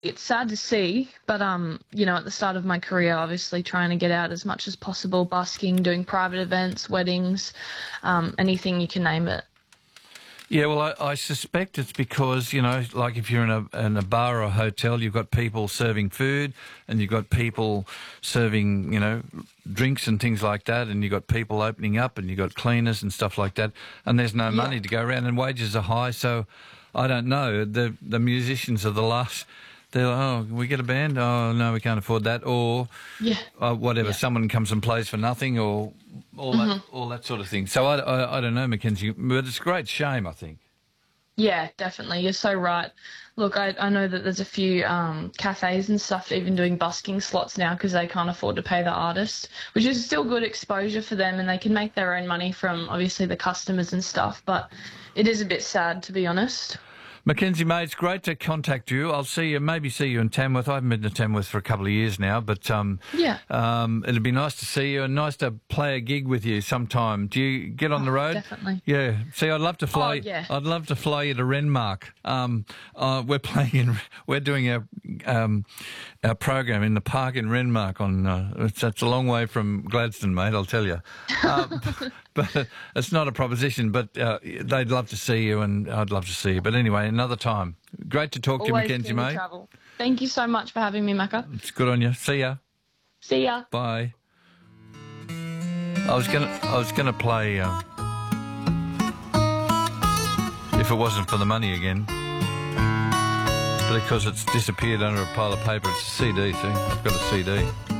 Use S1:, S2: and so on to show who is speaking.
S1: It's sad to see, but at the start of my career, obviously trying to get out as much as possible, busking, doing private events, weddings, anything you can name it.
S2: Yeah, well, I suspect it's because, like if you're in a bar or a hotel, you've got people serving food and you've got people serving, drinks and things like that, and you've got people opening up and you've got cleaners and stuff like that, and there's no money to go around and wages are high, so I don't know. The musicians are the last... They're like, oh, we get a band? Oh, no, we can't afford that. Or whatever, someone comes and plays for nothing, or all that sort of thing. So I don't know, Mackenzie, but it's a great shame, I think.
S1: Yeah, definitely. You're so right. Look, I know that there's a few cafes and stuff even doing busking slots now because they can't afford to pay the artist, which is still good exposure for them, and they can make their own money from, obviously, the customers and stuff. But it is a bit sad, to be honest.
S2: Mackenzie, mate, it's great to contact you. I'll maybe see you in Tamworth. I haven't been to Tamworth for a couple of years now, but it'd be nice to see you and nice to play a gig with you sometime. Do you get on the road?
S1: Definitely.
S2: Yeah. See, I'd love to fly. I'd love to fly you to Renmark. We're doing our program in the park in Renmark. It's a long way from Gladstone, mate, I'll tell you. But it's not a proposition, but they'd love to see you and I'd love to see you. But anyway, another time. Great to talk to you, Mackenzie, mate.
S1: Travel. Thank you so much for having me, Macca.
S2: It's good on you. See ya.
S1: See ya.
S2: Bye. I was gonna play If It Wasn't for the Money again. But because it's disappeared under a pile of paper, it's a CD, see? I've got a CD.